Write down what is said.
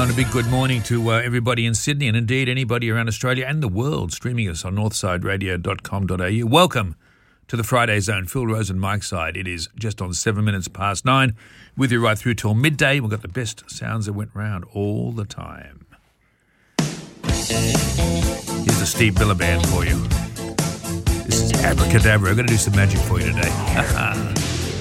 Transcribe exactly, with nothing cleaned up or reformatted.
And a big good morning to uh, everybody in Sydney and indeed anybody around Australia and the world streaming us on northside radio dot com dot a u. Welcome to the Friday Zone. Phil Rose and Mike Side. It is just on seven minutes past nine with you right through till midday. We've got the best sounds that went round all the time. Here's the Steve Miller Band for you. This is Abracadabra. I'm going to do some magic for you today.